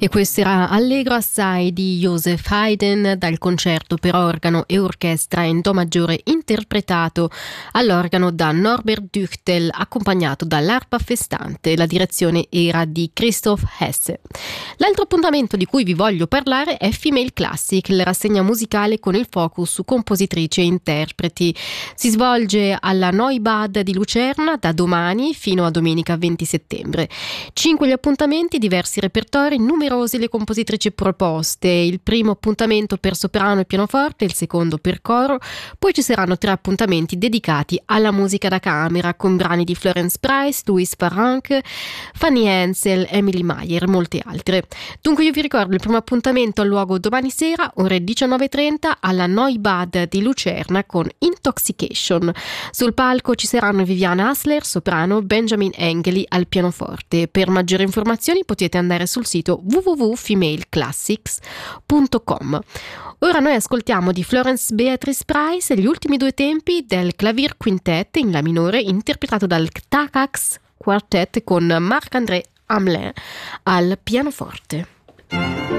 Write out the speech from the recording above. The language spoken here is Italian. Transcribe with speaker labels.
Speaker 1: E questo era Allegro assai di Joseph Haydn dal concerto per organo e orchestra in do maggiore interpretato all'organo da Norbert Düchtel, accompagnato dall'arpa festante. La direzione era di Christoph Hesse. L'altro appuntamento di cui vi voglio parlare è Female Classic, la rassegna musicale con il focus su compositrici e interpreti. Si svolge alla Neubad di Lucerna da domani fino a domenica 20 settembre. 5 gli appuntamenti, diversi repertori, numerosi le compositrici proposte. Il primo appuntamento per soprano e pianoforte, il secondo per coro, poi ci saranno 3 appuntamenti dedicati alla musica da camera con brani di Florence Price, Louise Farranc, Fanny Hensel, Emily Meyer e molte altre. Dunque io vi ricordo il primo appuntamento al luogo domani sera, ore 19:30 alla Neubad di Lucerna con Intoxication. Sul palco ci saranno Viviana Hassler, soprano, Benjamin Engeli al pianoforte. Per maggiori informazioni potete andare sul sito www.femaleclassics.com. Ora noi ascoltiamo di Florence Beatrice Price gli ultimi 2 tempi del Clavier Quintet in La minore, interpretato dal Takacs Quartet con Marc-André Hamelin al pianoforte.